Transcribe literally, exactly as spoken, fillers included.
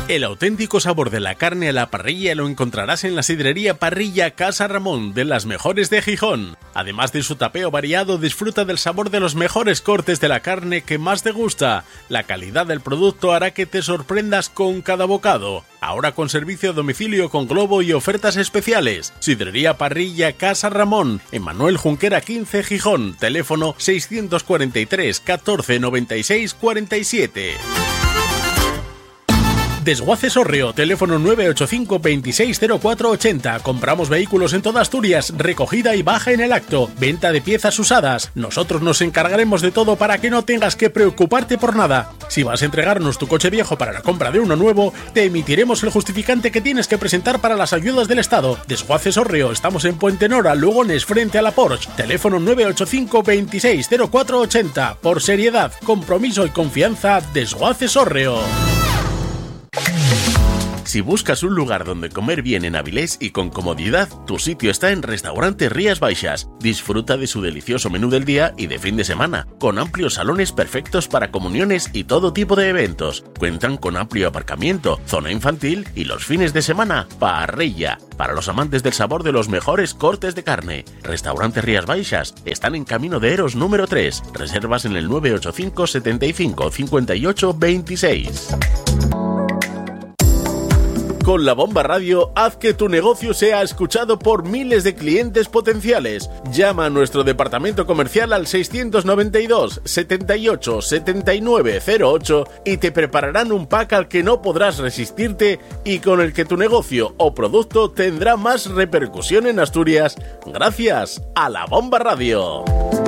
El auténtico sabor de la carne a la parrilla lo encontrarás en la sidrería Parrilla Casa Ramón, de las mejores de Gijón. Además de su tapeo variado, disfruta del sabor de los mejores cortes de la carne que más te gusta. La calidad del producto hará que te sorprendas con cada bocado. Ahora con servicio a domicilio con globo y ofertas especiales. Sidrería Parrilla Casa Ramón, en Manuel Junquera quince, Gijón. Teléfono seiscientos cuarenta y tres, catorce, noventa y seis, cuarenta y siete. Desguaces Orreo, teléfono nueve ocho cinco, veintiséis cero cuatro ochenta. Compramos vehículos en toda Asturias, recogida y baja en el acto, venta de piezas usadas. Nosotros nos encargaremos de todo para que no tengas que preocuparte por nada. Si vas a entregarnos tu coche viejo para la compra de uno nuevo, te emitiremos el justificante que tienes que presentar para las ayudas del Estado. Desguaces Orreo, estamos en Puente Nora, Lugones, frente a la Porsche. Teléfono nueve ocho cinco, veintiséis cero cuatro ochenta. Por seriedad, compromiso y confianza, Desguaces Orreo. Si buscas un lugar donde comer bien en Avilés y con comodidad, tu sitio está en Restaurante Rías Baixas. Disfruta de su delicioso menú del día y de fin de semana, con amplios salones perfectos para comuniones y todo tipo de eventos. Cuentan con amplio aparcamiento, zona infantil y los fines de semana, parrilla. Para los amantes del sabor de los mejores cortes de carne. Restaurante Rías Baixas están en Camino de Eros número tres. Reservas en el nueve ocho cinco, setenta y cinco, cincuenta y ocho, veintiséis. Con La Bomba Radio, haz que tu negocio sea escuchado por miles de clientes potenciales. Llama a nuestro departamento comercial al seiscientos noventa y dos, setenta y ocho, setenta y nueve cero ocho y te prepararán un pack al que no podrás resistirte y con el que tu negocio o producto tendrá más repercusión en Asturias gracias a La Bomba Radio.